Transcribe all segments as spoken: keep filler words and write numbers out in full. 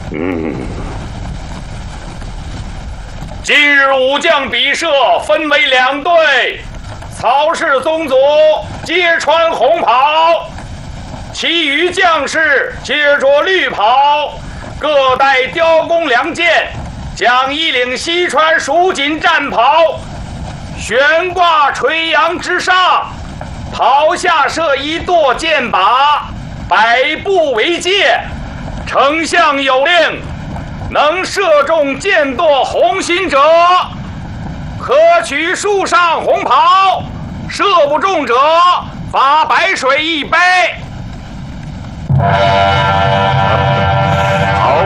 嗯。今日武将比射分为两队，曹氏宗族皆穿红袍，其余将士皆着绿袍，各带雕弓良箭，将一领西川蜀锦战袍悬挂垂杨之上，袍下设一垛箭靶，百步为界。丞相有令，能射中箭垛红心者，可取树上红袍；射不中者，罚白水一杯。 好。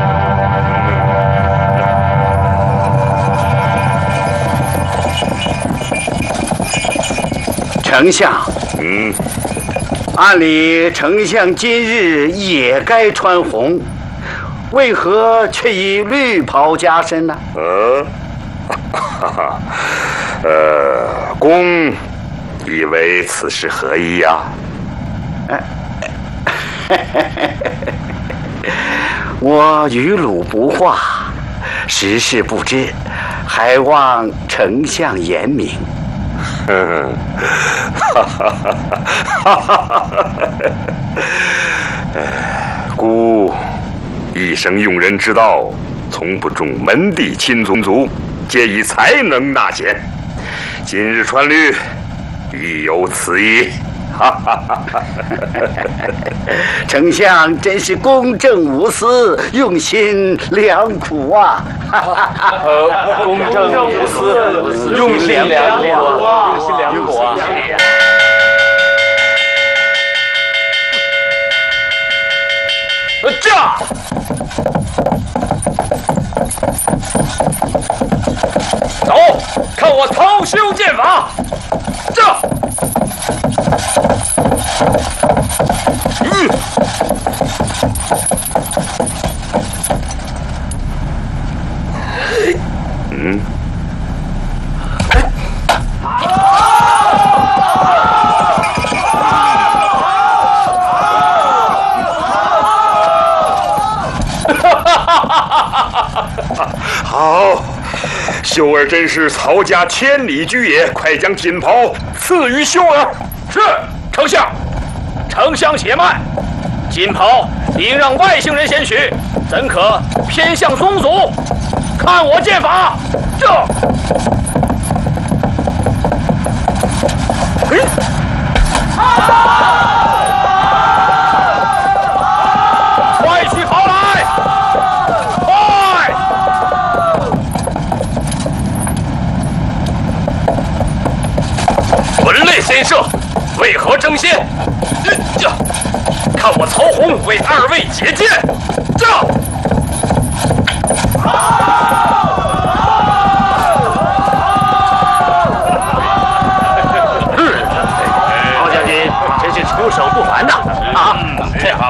丞相， 嗯， 按理丞相今日也该穿红，为何却以绿袍加身呢？ 呃，哈哈，呃，公以为此事何意呀？ 我愚鲁不化，实事不知，还望丞相严明。 嗯，哈哈哈哈哈！孤一生用人之道，从不重门第亲宗族，皆以才能纳贤。今日穿绿，亦有此意。哈哈哈哈！ 丞相真是公正无私，用心良苦啊！ 呃，公正无私，用心良苦啊！用心良苦啊！ 呃，驾！走，看我操修剑法！驾！嗯。 嗯。好，秀儿真是曹家千里驹也，快将锦袍赐予秀儿。 是，丞相。丞相且慢，锦袍应让外姓人先取，怎可偏向宗族？看我剑法！这。嘿。快取袍来！快！文类先生，为何争先？看我曹洪为二位解剑！